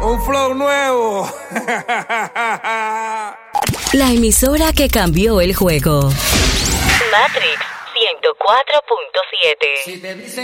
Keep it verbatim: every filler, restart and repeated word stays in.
Un flow nuevo. La emisora que cambió el juego. Matrix ciento cuatro punto siete. Si te dicen